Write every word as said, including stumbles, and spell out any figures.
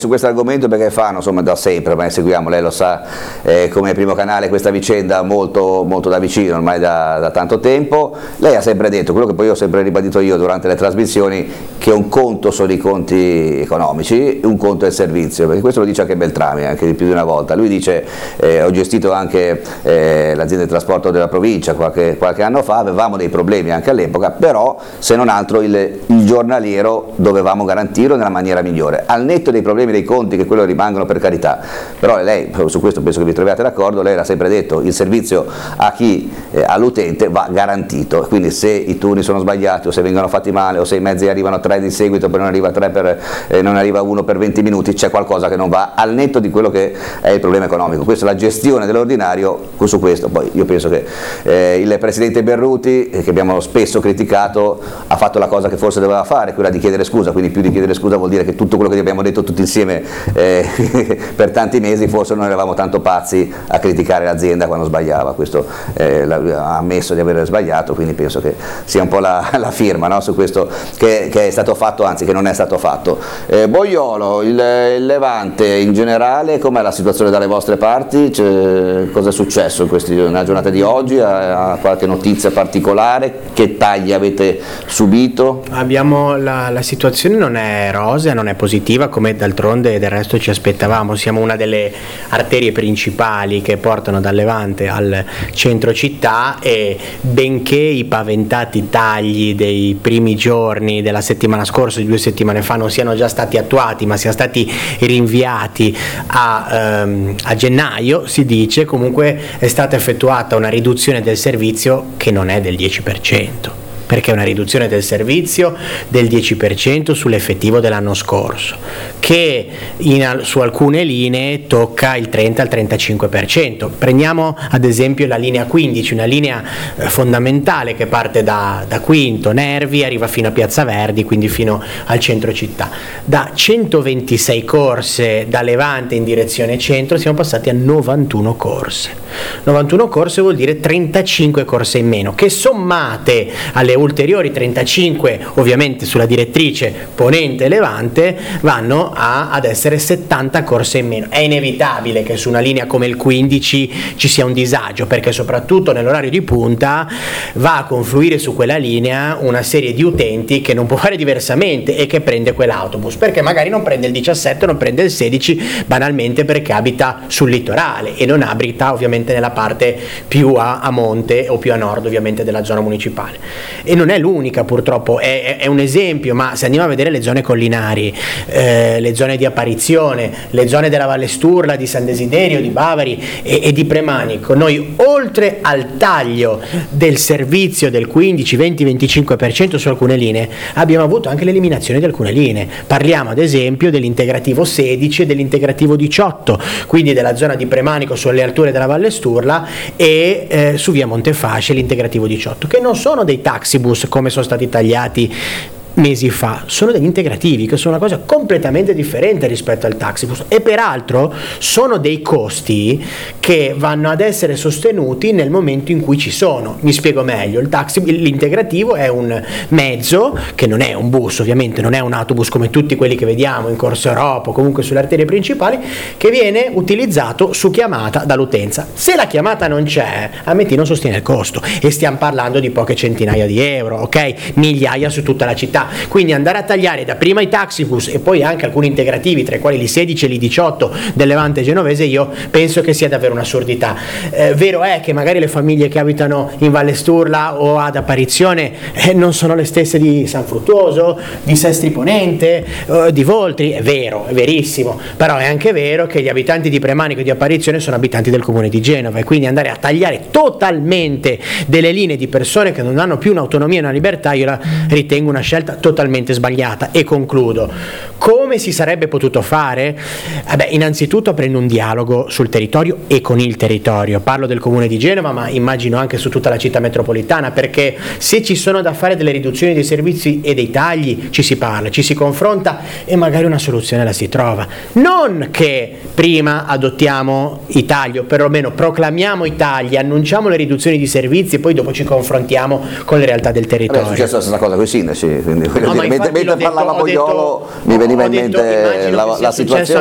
su questo argomento perché fanno, insomma, da sempre, ormai seguiamo, lei lo sa, eh, come Primo Canale, questa vicenda molto, molto da vicino, ormai da, da tanto tempo. Lei ha sempre detto, quello che poi ho sempre ribadito io durante le trasmissioni, che un conto sono i conti economici, un conto è il servizio, perché questo lo dice anche Beltrami, anche di più di una volta. Lui dice, eh, ho gestito anche eh, l'azienda di trasporto della provincia qualche, qualche anno fa, avevamo dei problemi anche all'epoca, però se non altro il, il giornaliero dovevamo garantirlo nella maniera migliore, al netto dei problemi dei conti, che quello rimangono, per carità. Però lei, su questo penso che vi troviate d'accordo, lei ha sempre detto il servizio a chi, eh, all'utente va garantito, quindi se i turni sono sbagliati o se vengono fatti male o se i mezzi arrivano tre di seguito poi non arriva tre per, eh, non arriva uno per venti minuti, c'è qualcosa che non va, al netto di quello che è il problema economico. Questa è la gestione dell'ordinario. Su questo poi io penso che eh, il presidente Berruti, eh, che abbiamo spesso criticato, ha fatto la cosa che forse doveva fare, quella di chiedere scusa, quindi più di chiedere scusa vuol dire che tutto quello che abbiamo detto tutti insieme eh, per tanti mesi forse non eravamo tanto pazzi a criticare l'azienda quando sbagliava. Questo eh, ha ammesso di aver sbagliato, quindi penso che sia un po' la, la firma, no, su questo che, che è stato fatto, anzi che non è stato fatto. eh, Boiolo, il, il Levante in generale, com'è la situazione dalle vostre parti? C'è, cosa è successo in questi, nella giornata di oggi? Ha, ha qualche notizia particolare? Che tagli avete subito? Abbiamo la, la situazione non è rosea, non è positiva, come d'altronde del resto ci aspettavamo. Siamo una delle arterie principali che portano dal Levante al centro città, e benché i paventati tagli dei primi giorni della settimana scorsa, di due settimane fa, non siano già stati attuati ma siano stati rinviati a, ehm, a gennaio, si dice, comunque è stata effettuata una riduzione del servizio che non è del dieci per cento, perché è una riduzione del servizio del dieci per cento sull'effettivo dell'anno scorso, che in, su alcune linee tocca il trenta al trentacinque per cento. Prendiamo ad esempio la linea quindici, una linea eh, fondamentale che parte da, da Quinto, Nervi, arriva fino a Piazza Verdi, quindi fino al centro città. Da centoventisei corse da Levante in direzione centro siamo passati a novantuno corse. novantuno corse vuol dire trentacinque corse in meno, che sommate alle ulteriori trentacinque ovviamente sulla direttrice Ponente Levante vanno a, ad essere settanta corse in meno. È inevitabile che su una linea come il quindici ci sia un disagio, perché soprattutto nell'orario di punta va a confluire su quella linea una serie di utenti che non può fare diversamente e che prende quell'autobus, perché magari non prende il diciassette, non prende il sedici, banalmente perché abita sul litorale e non abita ovviamente nella parte più a, a monte o più a nord ovviamente della zona municipale. E non è l'unica, purtroppo, è, è un esempio, ma se andiamo a vedere le zone collinari, eh, le zone di Apparizione, le zone della Valle Sturla, di San Desiderio, di Bavari e, e di Premanico, noi oltre al taglio del servizio del quindici, venti, venticinque per cento su alcune linee, abbiamo avuto anche l'eliminazione di alcune linee. Parliamo ad esempio dell'integrativo sedici e dell'integrativo diciotto, quindi della zona di Premanico sulle alture della Valle Sturla e eh, su via Montefasce l'integrativo diciotto, che non sono dei taxibus come sono stati tagliati mesi fa, sono degli integrativi, che sono una cosa completamente differente rispetto al taxibus, e peraltro sono dei costi che vanno ad essere sostenuti nel momento in cui ci sono. Mi spiego meglio: il taxi, l'integrativo è un mezzo che non è un bus, ovviamente non è un autobus come tutti quelli che vediamo in Corso Europa o comunque sulle arterie principali, che viene utilizzato su chiamata dall'utenza. Se la chiamata non c'è, Ametino sostiene il costo, e stiamo parlando di poche centinaia di euro, ok? Migliaia su tutta la città. Quindi andare a tagliare dapprima i taxibus e poi anche alcuni integrativi, tra i quali l'I sedici e l'I diciotto del Levante genovese, io penso che sia davvero un'assurdità. Eh, vero è che magari le famiglie che abitano in Valle Sturla o ad Apparizione eh, non sono le stesse di San Fruttuoso, di Sestri Ponente, eh, di Voltri, è vero, è verissimo, però è anche vero che gli abitanti di Premanico e di Apparizione sono abitanti del comune di Genova, e quindi andare a tagliare totalmente delle linee di persone che non hanno più un'autonomia e una libertà, io la ritengo una scelta totalmente sbagliata. E concludo: come si sarebbe potuto fare? Eh beh, innanzitutto aprendo un dialogo sul territorio e con il territorio. Parlo del comune di Genova, ma immagino anche su tutta la città metropolitana, perché se ci sono da fare delle riduzioni dei servizi e dei tagli, ci si parla, ci si confronta e magari una soluzione la si trova. Non che prima adottiamo i tagli, o perlomeno proclamiamo i tagli, annunciamo le riduzioni di servizi e poi dopo ci confrontiamo con le realtà del territorio. Vabbè, è successa la stessa cosa con i sindaci, quindi quindi No, dire, mentre, mentre parlava Boiolo mi veniva in mente la, la situazione